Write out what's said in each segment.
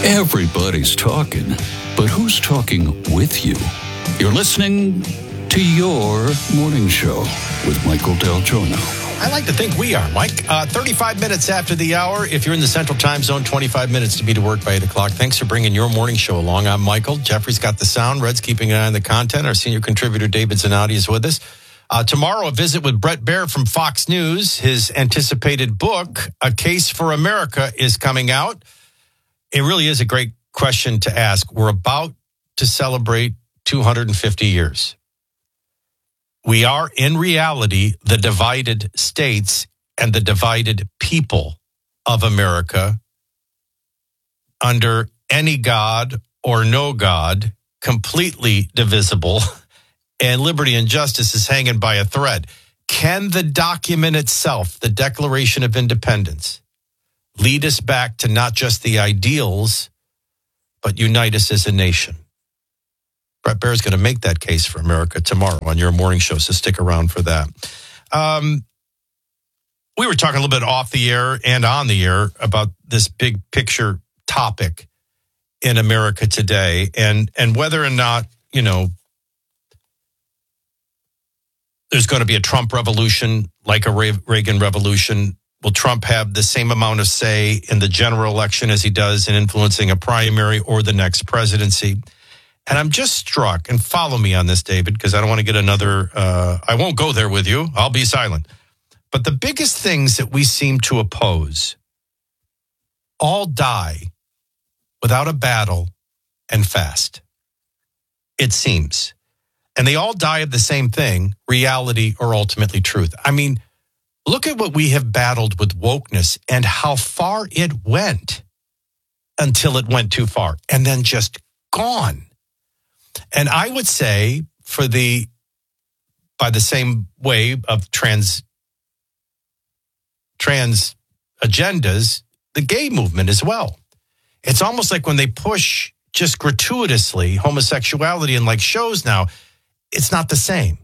Everybody's talking, but who's talking with you? You're listening to Your Morning Show with Michael Del Giorno. I like to think we are, Mike. 35 minutes after the hour. If you're in the Central Time Zone, 25 minutes to be to work by 8 o'clock. Thanks for bringing Your Morning Show along. I'm Michael. Jeffrey's got the sound. Red's keeping an eye on the content. Our senior contributor, David Zanotti, is with us. Tomorrow, a visit with Bret Baier from Fox News. His anticipated book, A Case for America, is coming out. It really is a great question to ask. We're about to celebrate 250 years. We are, in reality, the divided states and the divided people of America under any God or no God, completely divisible, and liberty and justice is hanging by a thread. Can the document itself, the Declaration of Independence, lead us back to not just the ideals, but unite us as a nation? Bret Baier is going to make that case for America tomorrow on Your Morning Show, so stick around for that. We were talking a little bit off the air and on the air about this big picture topic in America today, and whether or not, you know, there's going to be a Trump revolution like a Reagan revolution. Will Trump have the same amount of say in the general election as he does in influencing a primary or the next presidency? And I'm just struck, and follow me on this, David, because I don't want to get another, I won't go there with you. I'll be silent. But the biggest things that we seem to oppose all die without a battle and fast, it seems. And they all die of the same thing, reality or ultimately truth. I mean, look at what we have battled with wokeness and how far it went until it went too far and then just gone. And I would say by the same way of trans agendas, the gay movement as well. It's almost like when they push just gratuitously homosexuality in like shows now, it's not the same.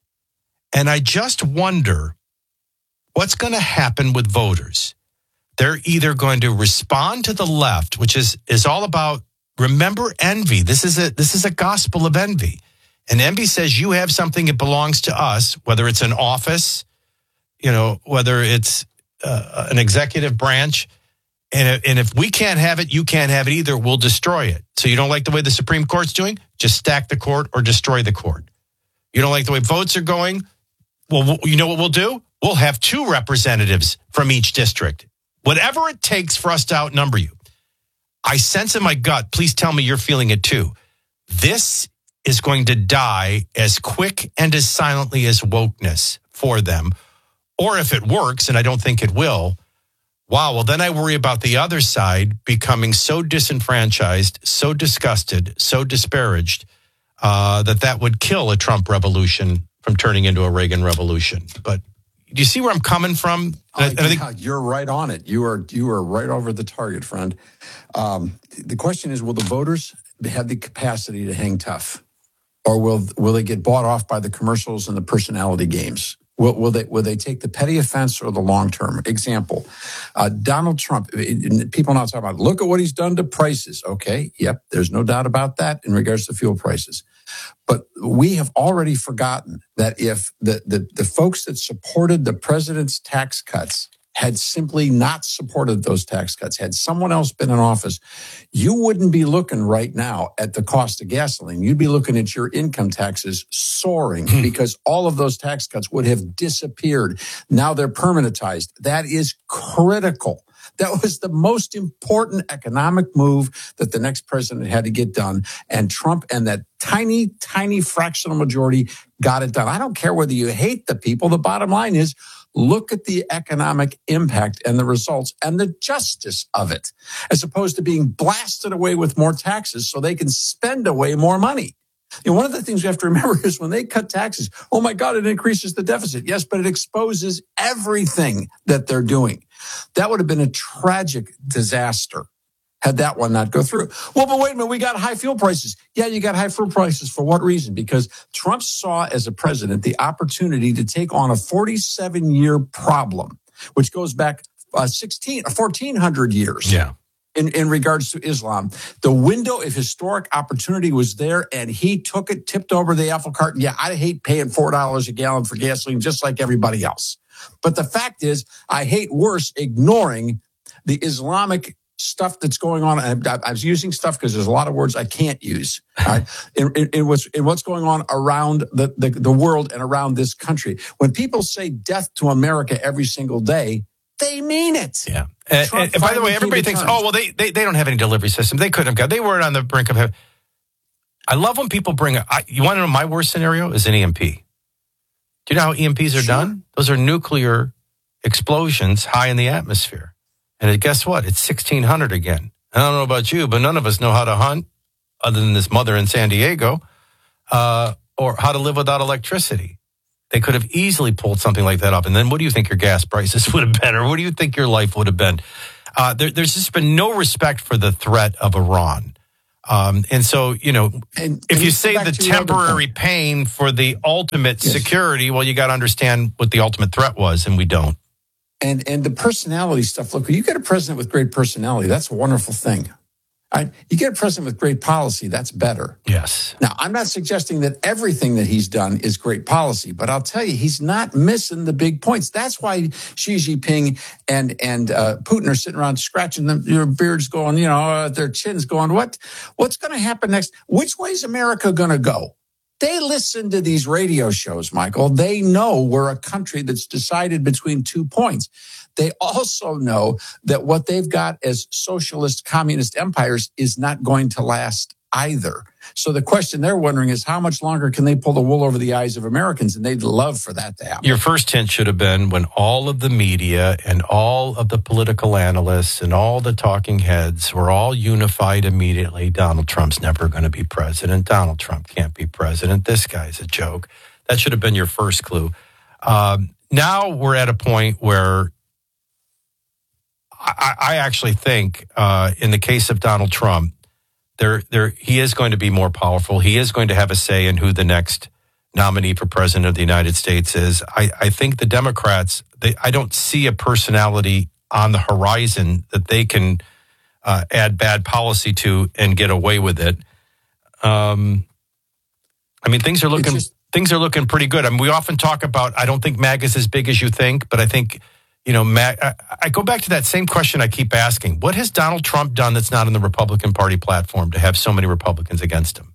And I just wonder what's going to happen with voters. They're either going to respond to the left, which is all about, remember, envy. This is a gospel of envy. And envy says you have something, it belongs to us, whether it's an office, you know, whether it's an executive branch. And if we can't have it, you can't have it either. We'll destroy it. So you don't like the way the Supreme Court's doing? Just stack the court or destroy the court. You don't like the way votes are going? Well, you know what we'll do? We'll have 2 representatives from each district. Whatever it takes for us to outnumber you. I sense in my gut, please tell me you're feeling it too. This is going to die as quick and as silently as wokeness for them. Or if it works, and I don't think it will, wow, well, then I worry about the other side becoming so disenfranchised, so disgusted, so disparaged, that would kill a Trump revolution from turning into a Reagan revolution. But do you see where I'm coming from? I think you're right on it. You are right over the target, friend. The question is, will the voters have the capacity to hang tough? Or will they get bought off by the commercials and the personality games? Will they take the petty offense or the long term? Example, Donald Trump. People now talk about, look at what he's done to prices. Okay, yep, there's no doubt about that in regards to fuel prices. But we have already forgotten that if the folks that supported the president's tax cuts had simply not supported those tax cuts, had someone else been in office, you wouldn't be looking right now at the cost of gasoline. You'd be looking at your income taxes soaring because all of those tax cuts would have disappeared. Now they're permanentized. That is critical. That was the most important economic move that the next president had to get done. And Trump and that tiny, tiny fractional majority got it done. I don't care whether you hate the people. The bottom line is, look at the economic impact and the results and the justice of it, as opposed to being blasted away with more taxes so they can spend away more money. You know, one of the things we have to remember is when they cut taxes, oh my God, it increases the deficit. Yes, but it exposes everything that they're doing. That would have been a tragic disaster had that one not go through. Well, but wait a minute, we got high fuel prices. Yeah, you got high fuel prices. For what reason? Because Trump saw as a president the opportunity to take on a 47-year problem, which goes back 1,400 years. Yeah. in regards to Islam. The window of historic opportunity was there, and he took it, tipped over the apple cart. Yeah, I hate paying $4 a gallon for gasoline, just like everybody else. But the fact is, I hate worse ignoring the Islamic stuff that's going on. I was using stuff because there's a lot of words I can't use. Right? in what's going on around the world and around this country. When people say death to America every single day, they mean it. Yeah. And by the way, everybody thinks, oh, well, they don't have any delivery system. They couldn't have got. They were on the brink of heaven. I love when people bring. You want to know my worst scenario is an EMP. Do you know how EMPs are done? Those are nuclear explosions high in the atmosphere. And guess what? It's 1600 again. I don't know about you, but none of us know how to hunt other than this mother in San Diego, or how to live without electricity. They could have easily pulled something like that up. And then what do you think your gas prices would have been? Or what do you think your life would have been? There's just been no respect for the threat of Iran. And so, if you say the temporary pain for the ultimate security, well, you got to understand what the ultimate threat was, and we don't. And the personality stuff, look, you get a president with great personality. That's a wonderful thing. You get a president with great policy. That's better. Yes. Now, I'm not suggesting that everything that he's done is great policy, but I'll tell you, he's not missing the big points. That's why Xi Jinping and Putin are sitting around scratching their beards going, their chins going, what's going to happen next? Which way is America going to go? They listen to these radio shows, Michael. They know we're a country that's decided between 2 points. They also know that what they've got as socialist communist empires is not going to last either. So the question they're wondering is how much longer can they pull the wool over the eyes of Americans? And they'd love for that to happen. Your first hint should have been when all of the media and all of the political analysts and all the talking heads were all unified immediately. Donald Trump's never going to be president. Donald Trump can't be president. This guy's a joke. That should have been your first clue. Now we're at a point where I actually think in the case of Donald Trump, he is going to be more powerful. He is going to have a say in who the next nominee for president of the United States is. I think the Democrats, I don't see a personality on the horizon that they can add bad policy to and get away with it. Things are looking pretty good. We often talk about, I don't think MAGA is as big as you think, but I think, I go back to that same question I keep asking. What has Donald Trump done that's not in the Republican Party platform to have so many Republicans against him?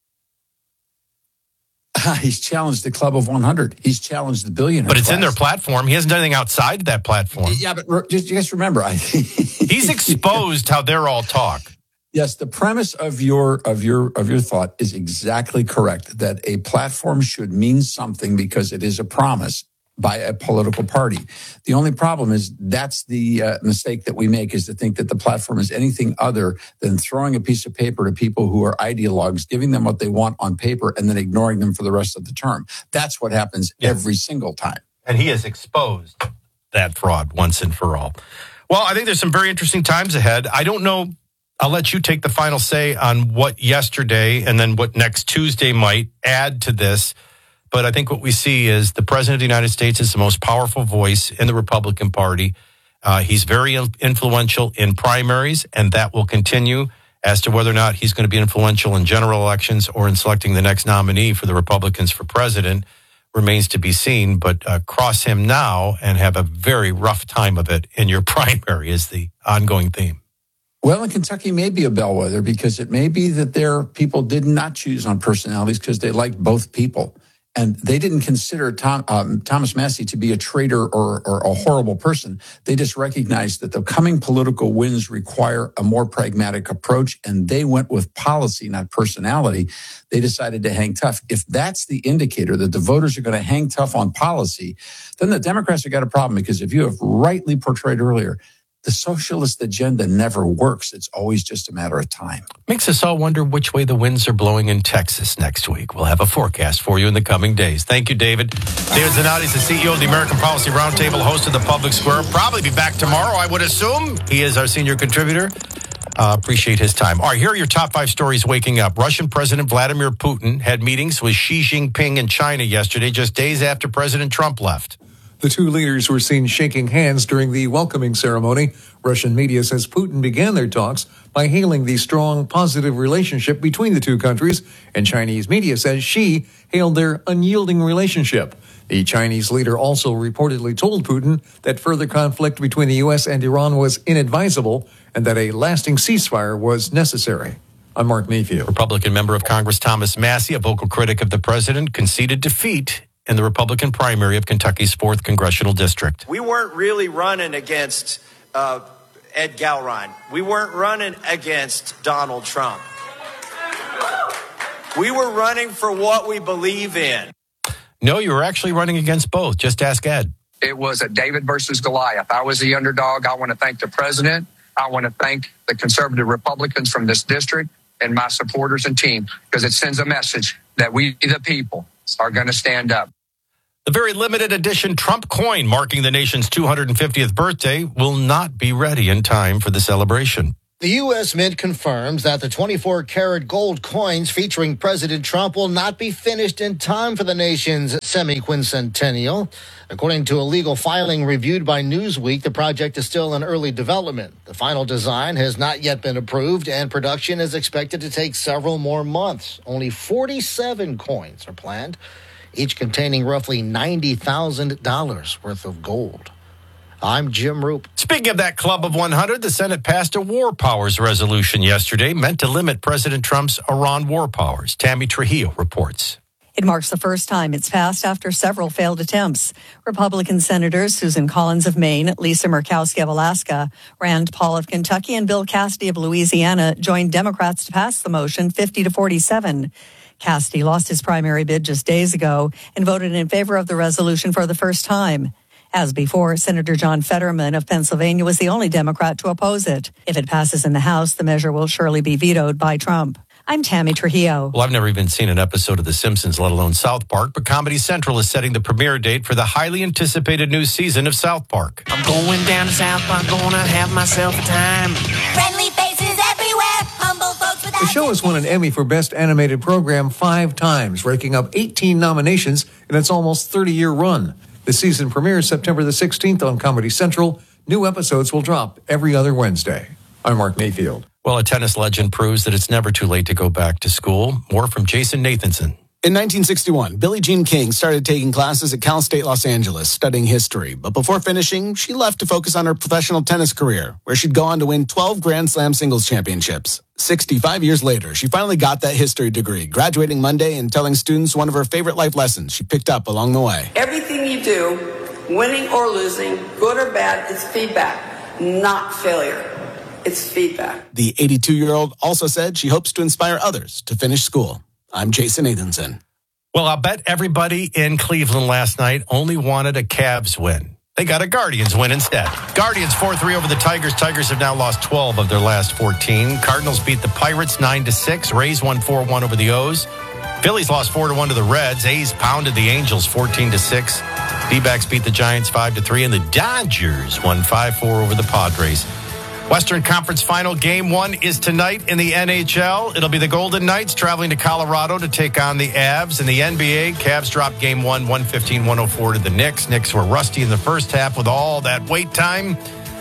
He's challenged the Club of 100. He's challenged the billionaire. But it's in their platform. He hasn't done anything outside that platform. Yeah, but just remember, he's exposed how they're all talk. Yes, the premise of your thought is exactly correct. That a platform should mean something because it is a promise by a political party. The only problem is that's the mistake that we make, is to think that the platform is anything other than throwing a piece of paper to people who are ideologues, giving them what they want on paper, and then ignoring them for the rest of the term. That's what happens every single time. And he has exposed that fraud once and for all. Well, I think there's some very interesting times ahead. I don't know. I'll let you take the final say on what yesterday and then what next Tuesday might add to this. But I think what we see is the president of the United States is the most powerful voice in the Republican Party. He's very influential in primaries, and that will continue. As to whether or not he's going to be influential in general elections or in selecting the next nominee for the Republicans for president remains to be seen. But cross him now and have a very rough time of it in your primary is the ongoing theme. Well, in Kentucky may be a bellwether, because it may be that their people did not choose on personalities because they liked both people. And they didn't consider Thomas Massie to be a traitor or a horrible person. They just recognized that the coming political wins require a more pragmatic approach, and they went with policy, not personality. They decided to hang tough. If that's the indicator that the voters are going to hang tough on policy, then the Democrats have got a problem, because if you have rightly portrayed earlier, the socialist agenda never works. It's always just a matter of time. Makes us all wonder which way the winds are blowing in Texas next week. We'll have a forecast for you in the coming days. Thank you, David. David Zanotti is the CEO of the American Policy Roundtable, host of the Public Square. Probably be back tomorrow, I would assume. He is our senior contributor. Appreciate his time. All right, here are your top 5 stories waking up. Russian President Vladimir Putin had meetings with Xi Jinping in China yesterday, just days after President Trump left. The two leaders were seen shaking hands during the welcoming ceremony. Russian media says Putin began their talks by hailing the strong, positive relationship between the two countries, and Chinese media says Xi hailed their unyielding relationship. The Chinese leader also reportedly told Putin that further conflict between the U.S. and Iran was inadvisable and that a lasting ceasefire was necessary. I'm Mark Mayfield. Republican member of Congress Thomas Massie, a vocal critic of the president, conceded defeat in the Republican primary of Kentucky's 4th Congressional District. We weren't really running against Ed Gowron. We weren't running against Donald Trump. We were running for what we believe in. No, you were actually running against both. Just ask Ed. It was a David versus Goliath. I was the underdog. I want to thank the president. I want to thank the conservative Republicans from this district and my supporters and team, because it sends a message that we, the people, are going to stand up. The very limited edition Trump coin marking the nation's 250th birthday will not be ready in time for the celebration. The U.S. Mint confirms that the 24-karat gold coins featuring President Trump will not be finished in time for the nation's semi-quincentennial. According to a legal filing reviewed by Newsweek, the project is still in early development. The final design has not yet been approved, and production is expected to take several more months. Only 47 coins are planned, each containing roughly $90,000 worth of gold. I'm Jim Roop. Speaking of that club of 100, the Senate passed a war powers resolution yesterday meant to limit President Trump's Iran war powers. Tammy Trujillo reports. It marks the first time it's passed after several failed attempts. Republican Senators Susan Collins of Maine, Lisa Murkowski of Alaska, Rand Paul of Kentucky, and Bill Cassidy of Louisiana joined Democrats to pass the motion 50-47. Cassidy lost his primary bid just days ago and voted in favor of the resolution for the first time. As before, Senator John Fetterman of Pennsylvania was the only Democrat to oppose it. If it passes in the House, the measure will surely be vetoed by Trump. I'm Tammy Trujillo. Well, I've never even seen an episode of The Simpsons, let alone South Park, but Comedy Central is setting the premiere date for the highly anticipated new season of South Park. I'm going down to South Park, gonna have myself a time. Friendly faces everywhere, humble folks without... The show has won an Emmy for Best Animated Program 5 times, raking up 18 nominations in its almost 30-year run. The season premieres September the 16th on Comedy Central. New episodes will drop every other Wednesday. I'm Mark Mayfield. Well, a tennis legend proves that it's never too late to go back to school. More from Jason Nathanson. In 1961, Billie Jean King started taking classes at Cal State Los Angeles, studying history. But before finishing, she left to focus on her professional tennis career, where she'd go on to win 12 Grand Slam singles championships. 65 years later, she finally got that history degree, graduating Monday and telling students one of her favorite life lessons she picked up along the way. Everything you do, winning or losing, good or bad, it's feedback, not failure. It's feedback. The 82-year-old also said she hopes to inspire others to finish school. I'm Jason Nathanson. Well, I'll bet everybody in Cleveland last night only wanted a Cavs win. They got a Guardians win instead. Guardians 4-3 over the Tigers. Tigers have now lost 12 of their last 14. Cardinals beat the Pirates 9-6. Rays won 4-1 over the O's. Phillies lost 4-1 to the Reds. A's pounded the Angels 14-6. D-backs beat the Giants 5-3. And the Dodgers won 5-4 over the Padres. Western Conference Final Game 1 is tonight in the NHL. It'll be the Golden Knights traveling to Colorado to take on the Avs. In the NBA, Cavs dropped Game 1, 115-104 to the Knicks. Knicks were rusty in the first half with all that wait time,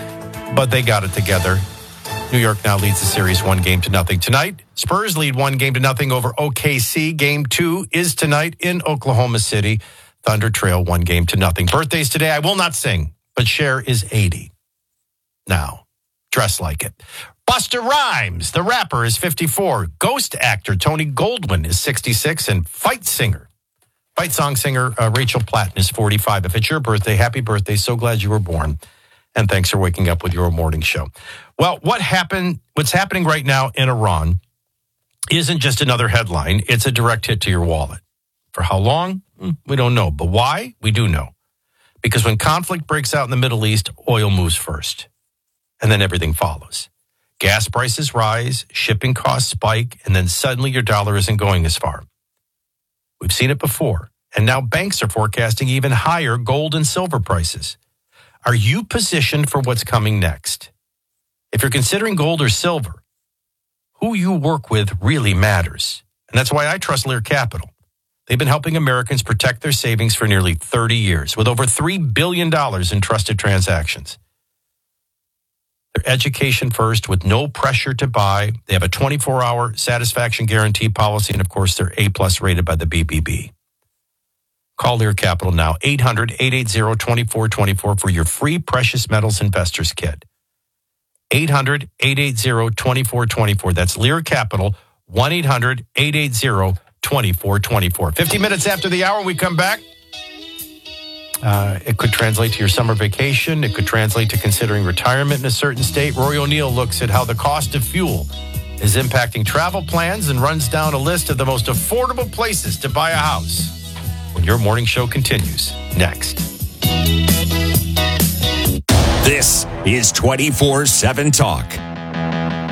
but they got it together. New York now leads the series 1-0 tonight. Spurs lead 1-0 over OKC. Game 2 is tonight in Oklahoma City. Thunder trail 1-0. Birthdays today, I will not sing, but Cher is 80. Now. Dress like it. Busta Rhymes, the rapper, is 54. Ghost actor Tony Goldwyn is 66. And fight song singer Rachel Platten is 45. If it's your birthday, happy birthday. So glad you were born. And thanks for waking up with your morning show. Well, what's happening right now in Iran isn't just another headline. It's a direct hit to your wallet. For how long? We don't know. But why? We do know. Because when conflict breaks out in the Middle East, oil moves first. And then everything follows. Gas prices rise, shipping costs spike, and then suddenly your dollar isn't going as far. We've seen it before, and now banks are forecasting even higher gold and silver prices. Are you positioned for what's coming next? If you're considering gold or silver, who you work with really matters. And that's why I trust Lear Capital. They've been helping Americans protect their savings for nearly 30 years with over $3 billion in trusted transactions. They're education first with no pressure to buy. They have a 24-hour satisfaction guarantee policy, and of course, they're A+ rated by the BBB. Call Lear Capital now, 800-880-2424 for your free precious metals investors kit. 800-880-2424. That's Lear Capital, 1-800-880-2424. 50 minutes after the hour, we come back. It could translate to your summer vacation. It could translate to considering retirement in a certain state. Rory O'Neill looks at how the cost of fuel is impacting travel plans and runs down a list of the most affordable places to buy a house. When your morning show continues next. This is 24/7 Talk.